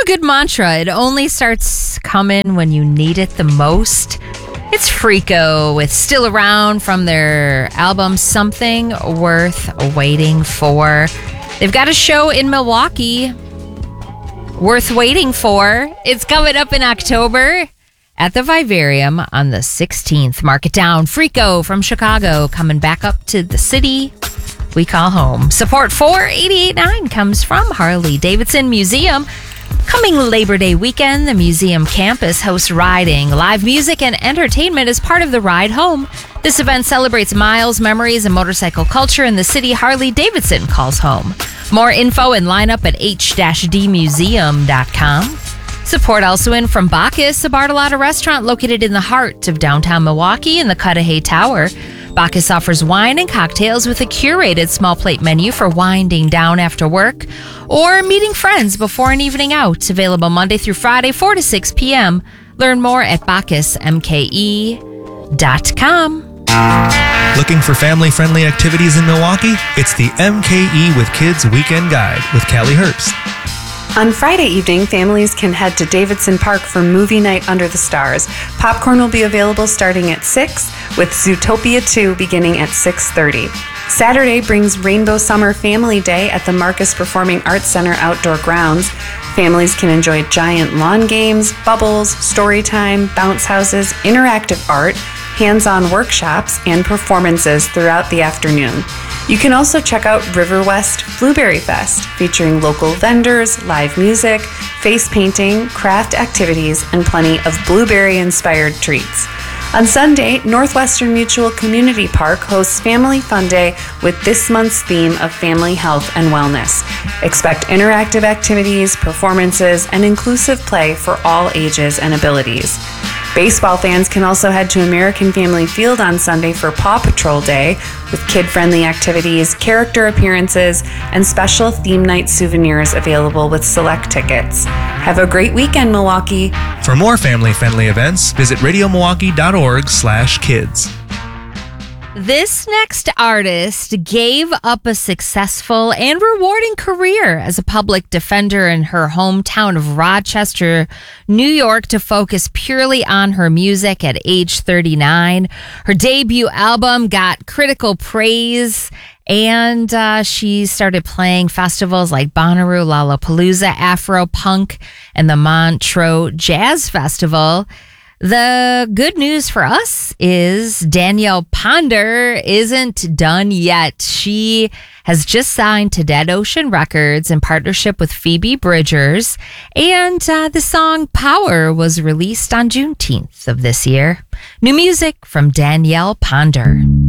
good mantra. It only starts coming when you need it the most. It's Freako with Still Around from their album Something Worth Waiting For. They've got a show in Milwaukee worth waiting for. It's coming up in October at the Vivarium on the 16th. Mark it down. Freako from Chicago coming back up to the city we call home. Support for 88.9 comes from Harley-Davidson Museum. Coming Labor Day weekend, the museum campus hosts riding, live music, and entertainment as part of the Ride Home. This event celebrates miles, memories, and motorcycle culture in the city Harley-Davidson calls home. More info and lineup at h-dmuseum.com. Support also in from Bacchus, a Bartolotta restaurant located in the heart of downtown Milwaukee in the Cudahy Tower. Bacchus offers wine and cocktails with a curated small plate menu for winding down after work or meeting friends before an evening out. Available Monday through Friday, 4 to 6 p.m. Learn more at bacchusmke.com. Looking for family-friendly activities in Milwaukee? It's the MKE with Kids Weekend Guide with Callie Herbst. On Friday evening, families can head to Davidson Park for movie night under the stars. Popcorn will be available starting at 6, with Zootopia 2 beginning at 6:30. Saturday brings Rainbow Summer Family Day at the Marcus Performing Arts Center outdoor grounds. Families can enjoy giant lawn games, bubbles, story time, bounce houses, interactive art, hands-on workshops, and performances throughout the afternoon. You can also check out River West Blueberry Fest, featuring local vendors, live music, face painting, craft activities, and plenty of blueberry-inspired treats. On Sunday, Northwestern Mutual Community Park hosts Family Fun Day with this month's theme of family health and wellness. Expect interactive activities, performances, and inclusive play for all ages and abilities. Baseball fans can also head to American Family Field on Sunday for Paw Patrol Day with kid-friendly activities, character appearances, and special theme night souvenirs available with select tickets. Have a great weekend, Milwaukee. For more family-friendly events, visit radiomilwaukee.org/kids. This next artist gave up a successful and rewarding career as a public defender in her hometown of Rochester, New York, to focus purely on her music at age 39. Her debut album got critical praise, and she started playing festivals like Bonnaroo, Lollapalooza, Afro Punk, and the Montreux Jazz Festival. The good news for us is Danielle Ponder isn't done yet. She has just signed to Dead Ocean Records in partnership with Phoebe Bridgers, and the song Power was released on Juneteenth of this year. New music from Danielle Ponder.